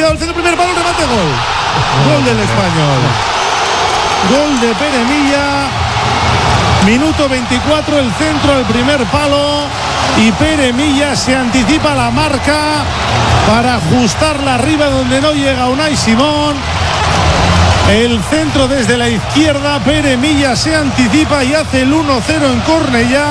el centro, primer palo, remate, gol. Gol del Español. Gol de Pere Milla. Minuto 24, el centro al primer palo. Y Pere Milla se anticipa la marca para ajustarla arriba donde no llega Unai Simón. El centro desde la izquierda. Pere Milla se anticipa y hace el 1-0 en Cornellá.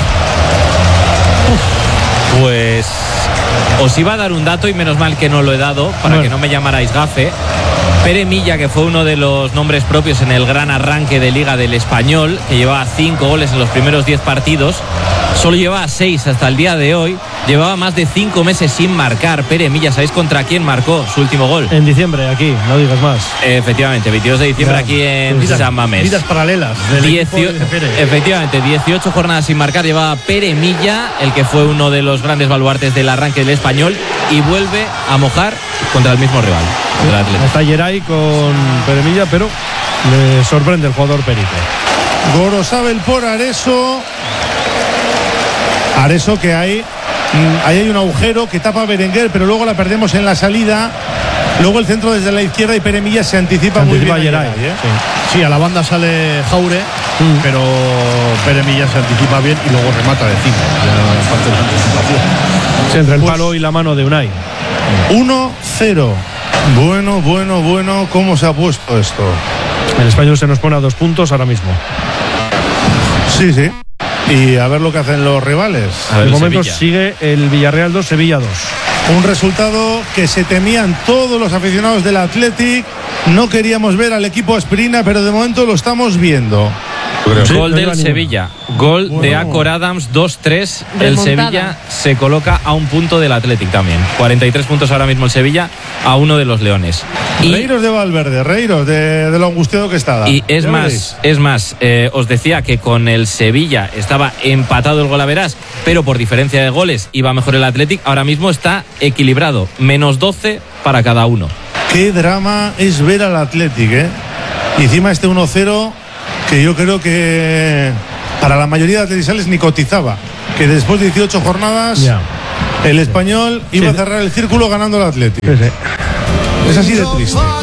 Pues os iba a dar un dato y menos mal que no lo he dado para que no me llamarais gafe. Pere Milla, que fue uno de los nombres propios en el gran arranque de Liga del Español, que llevaba 5 goles en los primeros 10 partidos, solo llevaba 6 hasta el día de hoy. Llevaba más de 5 meses sin marcar. Pere Milla, ¿sabéis contra quién marcó su último gol? En diciembre, aquí, no digas más. Efectivamente, 22 de diciembre aquí en San Mamés. Vidas paralelas. Efectivamente, 18 jornadas sin marcar llevaba Pere Milla, el que fue uno de los grandes baluartes del arranque del Español, y vuelve a mojar contra el mismo rival, contra el Atlético. Está Geray con Pere Milla, pero le sorprende el jugador Perico. Gorosabel por Areso. Areso que ahí hay un agujero que tapa a Berenguer, pero luego la perdemos en la salida. Luego el centro desde la izquierda y Pere Milla se anticipa muy bien. Geray, Sí, a la banda sale Jaure, pero Pere Milla se anticipa bien y luego remata de 5. Parte de la anticipación. Sí, entre el palo y la mano de Unai. 1-0. Bueno, ¿cómo se ha puesto esto? El Español se nos pone a 2 puntos ahora mismo. Sí. Y a ver lo que hacen los rivales. En el momento sigue el Villarreal 2, Sevilla 2. Un resultado que se temían todos los aficionados del Athletic. No queríamos ver al equipo Aspirina, pero de momento lo estamos viendo. Sí, gol del Sevilla, gol de Acor Adams, 2-3. El Sevilla se coloca a un punto del Athletic también. 43 puntos ahora mismo el Sevilla, a 1 de los Leones. Reiros de Valverde, reiros de lo angustiado que está. Y es más, os decía que con el Sevilla estaba empatado el golaveras, pero por diferencia de goles iba mejor el Athletic. Ahora mismo está equilibrado, menos 12 para cada uno. Qué drama es ver al Athletic, Y encima este 1-0 que yo creo que para la mayoría de atletisales ni cotizaba, que después de 18 jornadas el Español iba a cerrar el círculo ganando el Athletic. Es así de triste.